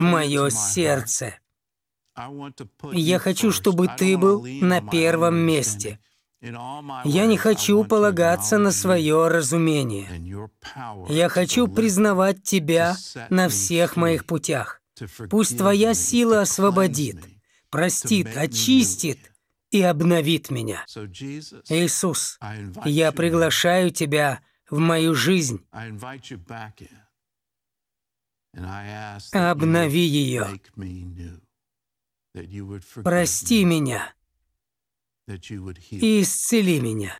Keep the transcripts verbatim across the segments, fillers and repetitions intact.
мое сердце. Я хочу, чтобы Ты был на первом месте. Я не хочу полагаться на свое разумение. Я хочу признавать Тебя на всех моих путях. Пусть Твоя сила освободит, простит, очистит и обновит меня. Иисус, я приглашаю Тебя в мою жизнь. Обнови ее. Прости меня и исцели меня.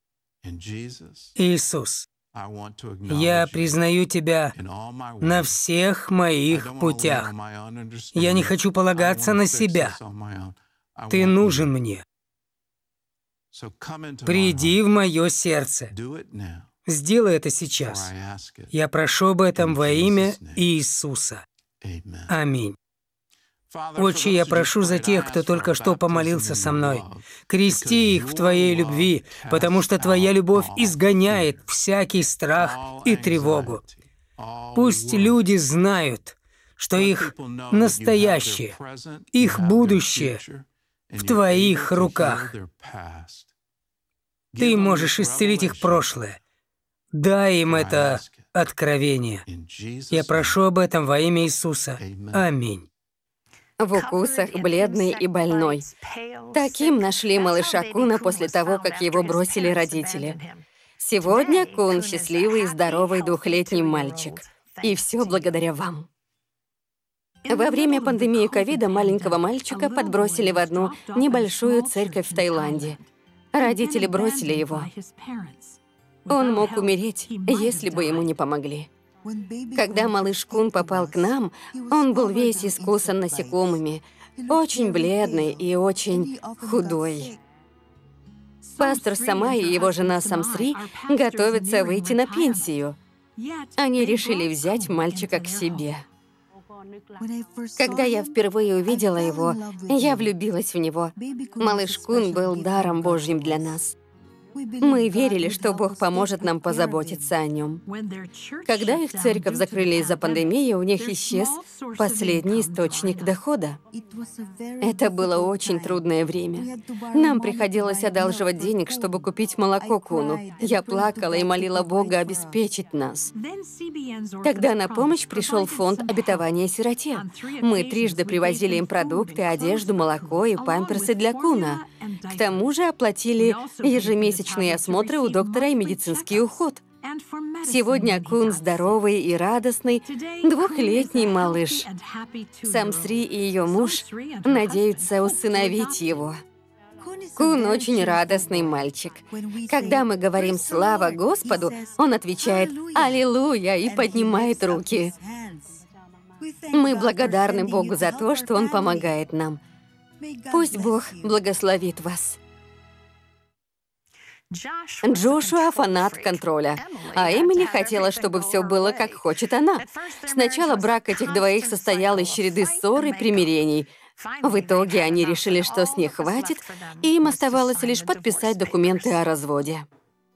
Иисус, я признаю Тебя на всех моих путях. Я не хочу полагаться на себя. Ты нужен мне. Приди в мое сердце. Сделай это сейчас. Я прошу об этом во имя Иисуса. Аминь. Отче, я прошу за тех, кто только что помолился со мной. Крести их в Твоей любви, потому что Твоя любовь изгоняет всякий страх и тревогу. Пусть люди знают, что их настоящее, их будущее в Твоих руках. Ты можешь исцелить их прошлое. Дай им это откровение. Я прошу об этом во имя Иисуса. Аминь. В укусах бледный и больной. Таким нашли малыша Куна после того, как его бросили родители. Сегодня Кун — счастливый и здоровый двухлетний мальчик. И все благодаря вам. Во время пандемии ковида маленького мальчика подбросили в одну небольшую церковь в Таиланде. Родители бросили его. Он мог умереть, если бы ему не помогли. Когда малыш Кун попал к нам, он был весь искусан насекомыми, очень бледный и очень худой. Пастор Сама и его жена Самсри готовятся выйти на пенсию. Они решили взять мальчика к себе. Когда я впервые увидела его, я влюбилась в него. Малыш Кун был даром Божьим для нас. Мы верили, что Бог поможет нам позаботиться о нем. Когда их церковь закрыли из-за пандемии, у них исчез последний источник дохода. Это было очень трудное время. Нам приходилось одалживать денег, чтобы купить молоко Куну. Я плакала и молила Бога обеспечить нас. Тогда на помощь пришел фонд обетования сироте. Мы трижды привозили им продукты, одежду, молоко и памперсы для Куна. К тому же оплатили ежемесячные осмотры у доктора и медицинский уход. Сегодня Кун здоровый и радостный двухлетний малыш. Самсри и ее муж надеются усыновить его. Кун очень радостный мальчик. Когда мы говорим «Слава Господу», он отвечает «Аллилуйя» и поднимает руки. Мы благодарны Богу за то, что Он помогает нам. Пусть Бог благословит вас. Джошуа — фанат контроля, а Эмили хотела, чтобы все было, как хочет она. Сначала брак этих двоих состоял из череды ссор и примирений. В итоге они решили, что с них хватит, и им оставалось лишь подписать документы о разводе.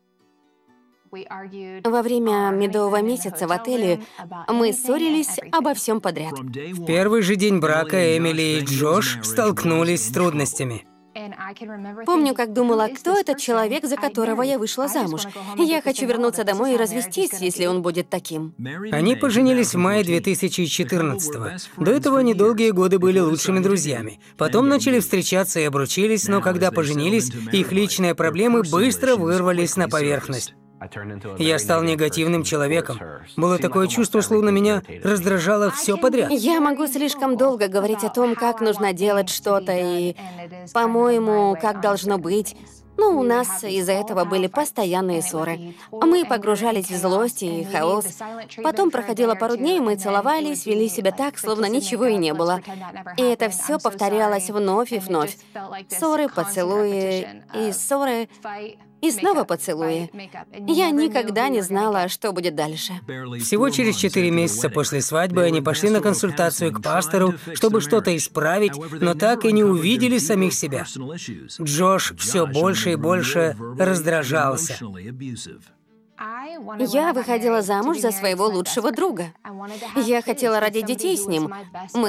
Во время медового месяца в отеле мы ссорились обо всем подряд. В первый же день брака Эмили и Джош столкнулись с трудностями. Помню, как думала, кто этот человек, за которого я вышла замуж. Я хочу вернуться домой и развестись, если он будет таким. Они поженились в мае две тысячи четырнадцатого. До этого они долгие годы были лучшими друзьями. Потом начали встречаться и обручились, но когда поженились, их личные проблемы быстро вырвались на поверхность. Я стал негативным человеком. Было такое чувство, словно меня раздражало все подряд. Я могу слишком долго говорить о том, как нужно делать что-то и, по-моему, как должно быть. Но у нас из-за этого были постоянные ссоры. Мы погружались в злость и хаос. Потом проходило пару дней, мы целовались, вели себя так, словно ничего и не было. И это все повторялось вновь и вновь. Ссоры, поцелуи и ссоры. И снова поцелуи. Я никогда не знала, что будет дальше. Всего через четыре месяца после свадьбы они пошли на консультацию к пастору, чтобы что-то исправить, но так и не увидели самих себя. Джош все больше и больше раздражался. Я выходила замуж за своего лучшего друга. Я хотела родить детей с ним. Мы